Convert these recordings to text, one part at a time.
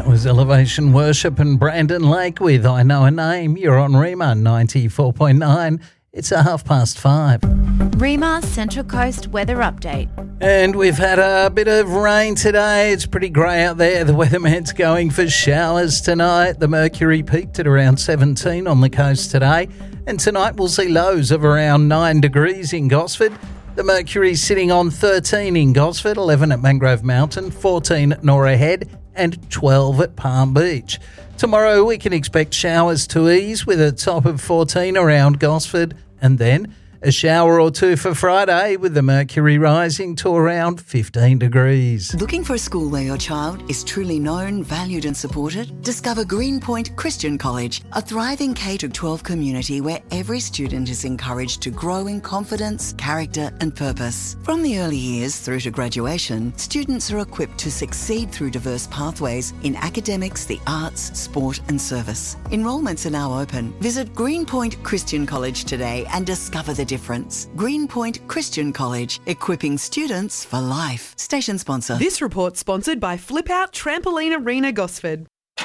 That was Elevation Worship and Brandon Lake with I Know a Name. You're on Rima 94.9. It's 5:30. Rima Central Coast weather update. And we've had a bit of rain today. It's pretty grey out there. The weatherman's going for showers tonight. The mercury peaked at around 17 on the coast today. And tonight we'll see lows of around 9 degrees in Gosford. The mercury's sitting on 13 in Gosford, 11 at Mangrove Mountain, 14 at Norah Head, and 12 at Palm Beach. Tomorrow we can expect showers to ease with a top of 14 around Gosford, and then a shower or two for Friday with the mercury rising to around 15 degrees. Looking for a school where your child is truly known, valued and supported? Discover Greenpoint Christian College, a thriving K-12 community where every student is encouraged to grow in confidence, character and purpose. From the early years through to graduation, students are equipped to succeed through diverse pathways in academics, the arts, sport and service. Enrolments are now open. Visit Greenpoint Christian College today and discover the difference. Greenpoint Christian College, equipping students for life. Station sponsor. This report sponsored by Flip Out Trampoline Arena Gosford.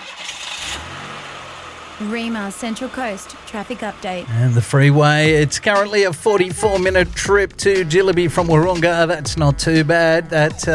Rima Central Coast traffic update. And the freeway, it's currently a 44-minute trip to Jillaby from Wahroonga. That's not too bad. That's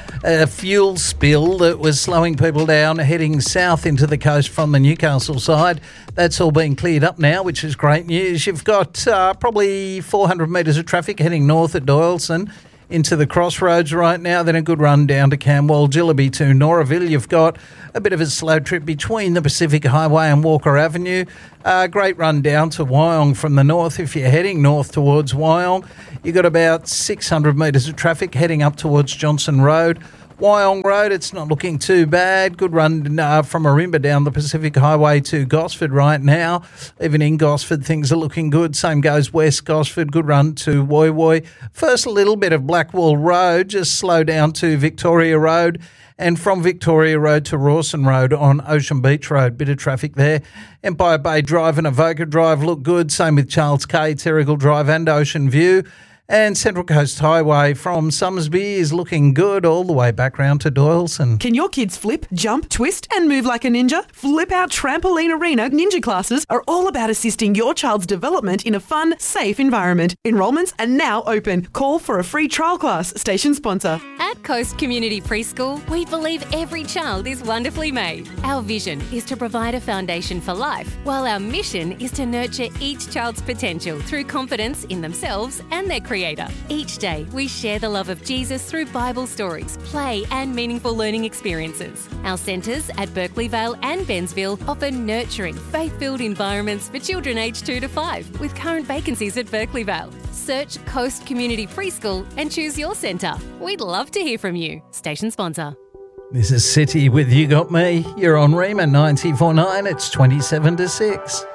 a fuel spill that was slowing people down heading south into the coast from the Newcastle side. That's all been cleared up now, which is great news. You've got probably 400 metres of traffic heading north at Doyleson into the crossroads right now, then a good run down to Camwell, Jillaby to Noraville. You've got a bit of a slow trip between the Pacific Highway and Walker Avenue. Great run down to Wyong from the north if you're heading north towards Wyong. You've got about 600 metres of traffic heading up towards Johnson Road. Wyong Road, it's not looking too bad. Good run from Marimba down the Pacific Highway to Gosford right now. Even in Gosford, things are looking good. Same goes West Gosford. Good run to Woy Woy. First, a little bit of Blackwall Road. Just slow down to Victoria Road. And from Victoria Road to Rawson Road on Ocean Beach Road. Bit of traffic there. Empire Bay Drive and Avoca Drive look good. Same with Charles K, Terrigal Drive and Ocean View. And Central Coast Highway from Summersby is looking good all the way back round to Doyleson. Can your kids flip, jump, twist and move like a ninja? Flip Out Trampoline Arena ninja classes are all about assisting your child's development in a fun, safe environment. Enrolments are now open. Call for a free trial class. Station sponsor. At Coast Community Preschool, we believe every child is wonderfully made. Our vision is to provide a foundation for life, while our mission is to nurture each child's potential through confidence in themselves and their Creator. Each day, we share the love of Jesus through Bible stories, play and meaningful learning experiences. Our centres at Berkeley Vale and Bensville offer nurturing, faith-filled environments for children aged 2 to 5, with current vacancies at Berkeley Vale. Search Coast Community Preschool and choose your centre. We'd love to hear from you. Station sponsor. This is City with You Got Me. You're on Rima 94.9. It's 27 to 6.